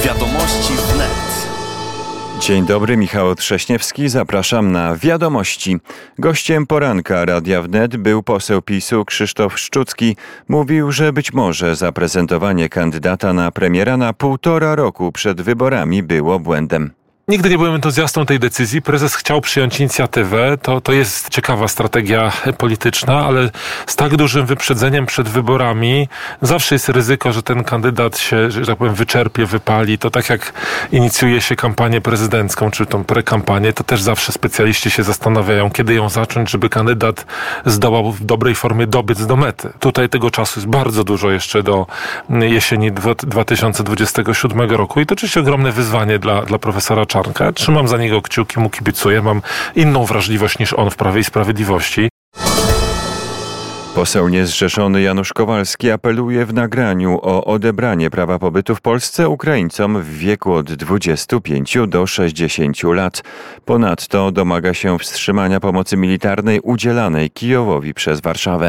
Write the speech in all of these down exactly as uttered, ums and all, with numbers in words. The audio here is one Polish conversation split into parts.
Wiadomości wnet. Dzień dobry, Michał Trześniewski, zapraszam na Wiadomości. Gościem poranka Radia Wnet był poseł PiSu Krzysztof Szczucki. Mówił, że być może zaprezentowanie kandydata na premiera na półtora roku przed wyborami było błędem. Nigdy nie byłem entuzjastą tej decyzji. Prezes chciał przyjąć inicjatywę. To, to jest ciekawa strategia polityczna, ale z tak dużym wyprzedzeniem przed wyborami zawsze jest ryzyko, że ten kandydat się, że tak powiem, wyczerpie, wypali. To tak jak inicjuje się kampanię prezydencką, czy tą prekampanię, to też zawsze specjaliści się zastanawiają, kiedy ją zacząć, żeby kandydat zdołał w dobrej formie dobiec do mety. Tutaj tego czasu jest bardzo dużo jeszcze do jesieni dwa tysiące dwudziestego siódmego roku i to oczywiście ogromne wyzwanie dla, dla profesora Czarnka. Trzymam za niego kciuki, mu kibicuję. Mam inną wrażliwość niż on w Prawie i Sprawiedliwości. Poseł niezrzeszony Janusz Kowalski apeluje w nagraniu o odebranie prawa pobytu w Polsce Ukraińcom w wieku od dwudziestu pięciu do sześćdziesięciu lat. Ponadto domaga się wstrzymania pomocy militarnej udzielanej Kijowowi przez Warszawę.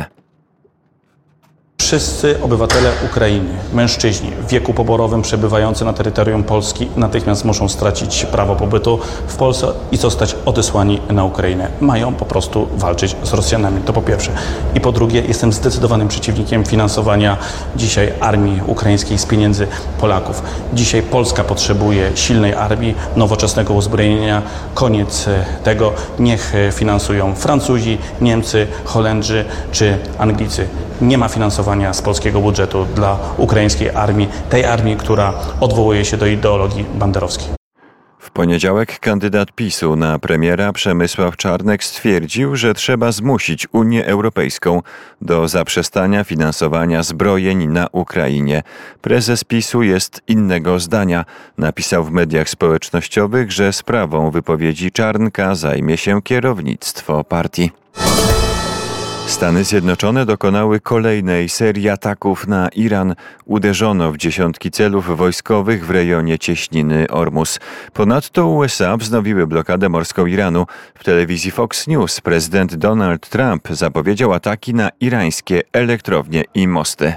Wszyscy obywatele Ukrainy, mężczyźni w wieku poborowym przebywający na terytorium Polski natychmiast muszą stracić prawo pobytu w Polsce i zostać odesłani na Ukrainę. Mają po prostu walczyć z Rosjanami, to po pierwsze. I po drugie, jestem zdecydowanym przeciwnikiem finansowania dzisiaj armii ukraińskiej z pieniędzy Polaków. Dzisiaj Polska potrzebuje silnej armii, nowoczesnego uzbrojenia. Koniec tego. Niech finansują Francuzi, Niemcy, Holendrzy czy Anglicy. Nie ma finansowania z polskiego budżetu dla ukraińskiej armii, tej armii, która odwołuje się do ideologii banderowskiej. W poniedziałek kandydat PiSu na premiera Przemysław Czarnek stwierdził, że trzeba zmusić Unię Europejską do zaprzestania finansowania zbrojeń na Ukrainie. Prezes PiSu jest innego zdania. Napisał w mediach społecznościowych, że sprawą wypowiedzi Czarnka zajmie się kierownictwo partii. Stany Zjednoczone dokonały kolejnej serii ataków na Iran. Uderzono w dziesiątki celów wojskowych w rejonie cieśniny Ormus. Ponadto U S A wznowiły blokadę morską Iranu. W telewizji Fox News prezydent Donald Trump zapowiedział ataki na irańskie elektrownie i mosty.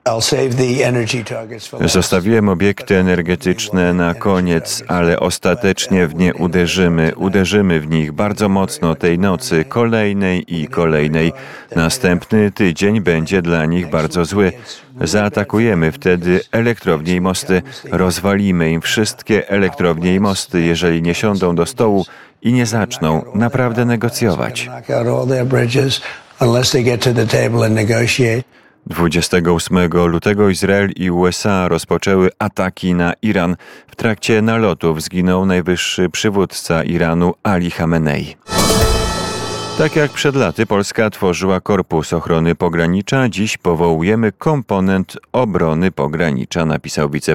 Zostawiłem obiekty energetyczne na koniec, ale ostatecznie w nie uderzymy. Uderzymy w nich bardzo mocno tej nocy, kolejnej i kolejnej. Następny tydzień będzie dla nich bardzo zły. Zaatakujemy wtedy elektrownie i mosty. Rozwalimy im wszystkie elektrownie i mosty, jeżeli nie siądą do stołu i nie zaczną naprawdę negocjować. dwudziestego ósmego lutego Izrael i U S A rozpoczęły ataki na Iran. W trakcie nalotów zginął najwyższy przywódca Iranu Ali Chamenei. Tak jak przed laty Polska tworzyła Korpus Ochrony Pogranicza, dziś powołujemy komponent obrony pogranicza, napisał wiceprezydent